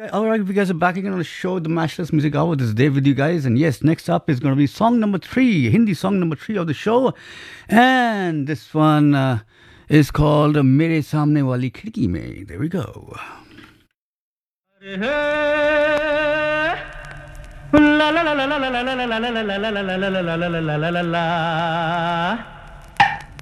All right, we guys are back again on the show, the Mashless Music Hour. This is Dave with you guys, and yes, next up is going to be song number 3, Hindi song number 3 of the show, and this one is called "Mere Samne Wali Khidki Mein." There we go. La la la la la la la la la la la la la la la la la la la